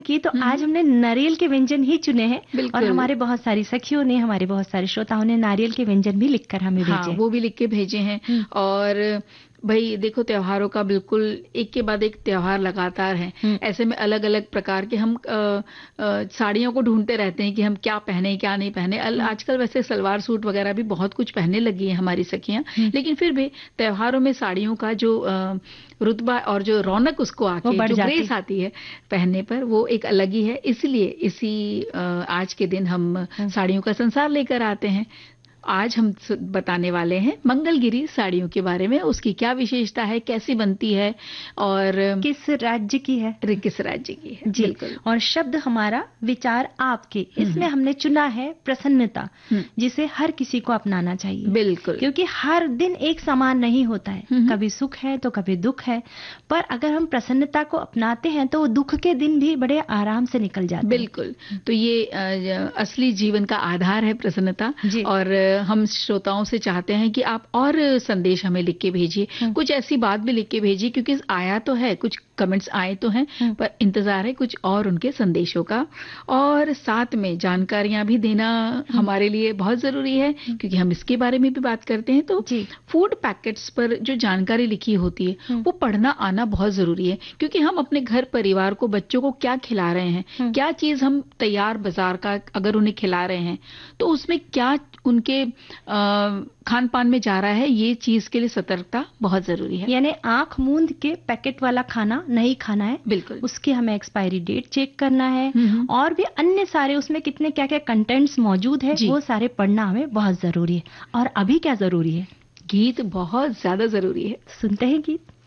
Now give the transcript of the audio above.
की, तो आज हमने नारियल के व्यंजन ही चुने हैं। और बिल्कुल। हमारे बहुत सारी सखियों ने, हमारे बहुत सारे श्रोताओं ने नारियल के व्यंजन भी लिखकर हमें हाँ, भेजे। वो भी लिख के भेजे हैं। और भाई देखो, त्योहारों का बिल्कुल एक के बाद एक त्योहार लगातार हैं। ऐसे में अलग अलग प्रकार के हम साड़ियों को ढूंढते रहते हैं कि हम क्या पहने क्या नहीं पहने। आजकल वैसे सलवार सूट वगैरह भी बहुत कुछ पहनने लगी है हमारी सखियां, लेकिन फिर भी त्योहारों में साड़ियों का जो रुतबा और जो रौनक उसको आके जो ग्रेस आती है पहनने पर, वो एक अलग ही है। इसलिए इसी आज के दिन हम साड़ियों का संसार लेकर आते हैं। आज हम बताने वाले हैं मंगलगिरी साड़ियों के बारे में, उसकी क्या विशेषता है, कैसी बनती है और किस राज्य की है। किस राज्य की है जी। बिल्कुल। और शब्द हमारा, विचार आपके। इसमें हमने चुना है प्रसन्नता, जिसे हर किसी को अपनाना चाहिए। बिल्कुल। क्योंकि हर दिन एक समान नहीं होता है, कभी सुख है तो कभी दुख है, पर अगर हम प्रसन्नता को अपनाते हैं तो दुख के दिन भी बड़े आराम से निकल जाते हैं। बिल्कुल। तो ये असली जीवन का आधार है प्रसन्नता। और हम श्रोताओं से चाहते हैं कि आप और संदेश हमें लिख के भेजिए, कुछ ऐसी बात भी लिख के भेजिए, क्योंकि आया तो है, कुछ कमेंट्स आए तो हैं, पर इंतजार है कुछ और उनके संदेशों का। और साथ में जानकारियां भी देना हमारे लिए बहुत जरूरी है, क्योंकि हम इसके बारे में भी बात करते हैं। तो फूड पैकेट्स पर जो जानकारी लिखी होती है वो पढ़ना आना बहुत जरूरी है, क्योंकि हम अपने घर परिवार को, बच्चों को क्या खिला रहे हैं, क्या चीज हम तैयार बाजार का अगर उन्हें खिला रहे हैं तो उसमें क्या उनके खान पान में जा रहा है, ये चीज के लिए सतर्कता बहुत जरूरी है। यानी आंख मूंद के पैकेट वाला खाना नहीं खाना है। बिल्कुल। उसकी हमें एक्सपायरी डेट चेक करना है, और भी अन्य सारे उसमें कितने क्या क्या कंटेंट्स मौजूद है, वो सारे पढ़ना हमें बहुत जरूरी है। और अभी क्या जरूरी है? गीत बहुत ज्यादा जरूरी है। सुनते हैं गीत।